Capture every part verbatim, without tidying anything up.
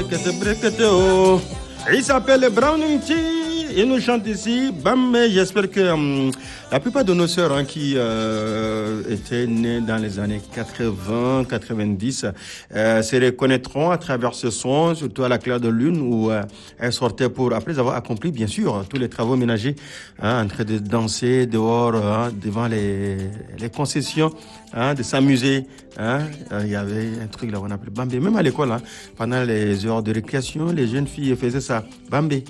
brekete, brekete, oh. Il s'appelle Brown Nti. Il nous chante ici Bambé. J'espère que hum, la plupart de nos sœurs hein, qui euh, étaient nées dans les années quatre-vingts, quatre-vingt-dix euh, se reconnaîtront à travers ce son, surtout à la claire de lune où euh, elles sortaient pour, après avoir accompli bien sûr tous les travaux ménagers, hein, en train de danser dehors hein, devant les, les concessions, hein, de s'amuser. Hein. Il y avait un truc là qu'on appelait Bambé. Même à l'école, hein, pendant les heures de récréation, les jeunes filles faisaient ça. Bambé.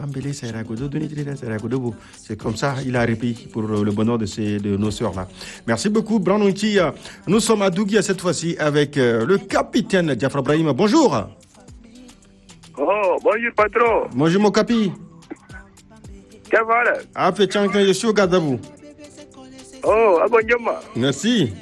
C'est comme ça, il a repris pour le bonheur de, ces, de nos sœurs-là. Merci beaucoup, Branouti. Nous sommes à Dougia cette fois-ci avec le capitaine Diafra Brahim. Bonjour. Oh, bonjour, patron. Bonjour, mon capi. Qu'est-ce que Ah, fait je suis au garde à vous. Oh, ah, bonjour. Merci.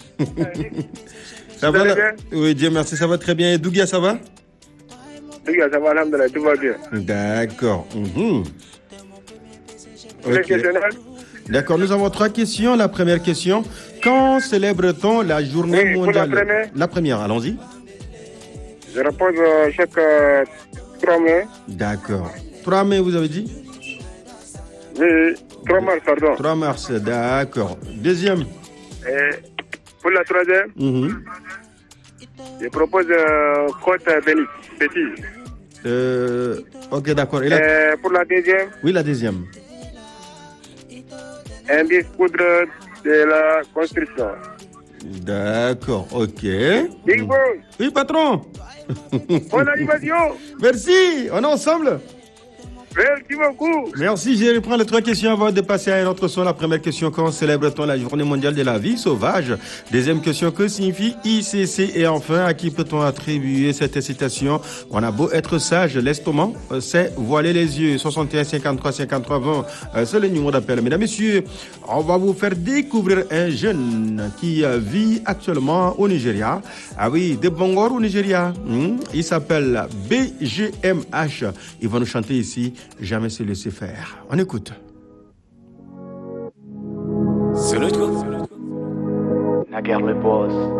Ça va là? Oui, Dieu merci, ça va très bien. Et Dougia, ça va? Ça va, alhamdoulilah, tout va bien. D'accord. Mmh. Okay. D'accord, nous avons trois questions. La première question, quand célèbre-t-on la journée oui, mondiale? La première, la première, allons-y. Je repose euh, chaque euh, trois mai. D'accord. trois mai, vous avez dit? Oui, trois mars, pardon. trois mars, d'accord. Deuxième. Et pour la troisième, mmh. je propose euh, côte bénite. Euh, ok, d'accord. Et la... euh, pour la deuxième? Oui, la deuxième. Indice poudre de la construction. D'accord, ok. Big boss. Oui, patron. Bonne animation. Merci, on est ensemble. Merci beaucoup. Merci, je reprends les trois questions avant de passer à un autre son. La première question, quand célèbre-t-on la journée mondiale de la vie sauvage? Deuxième question, que signifie I C C? Et enfin, à qui peut-on attribuer cette citation? On a beau être sage, l'estomac, c'est voiler les yeux. soixante et un, cinquante-trois, cinquante-trois, vingt, c'est le numéro d'appel. Mesdames, messieurs, on va vous faire découvrir un jeune qui vit actuellement au Nigeria. Ah oui, de Bangor au Nigeria. Hmm? Il s'appelle B G M H. Il va nous chanter ici Jamais se laisser faire. On écoute. C'est le toi. Naguère le boss.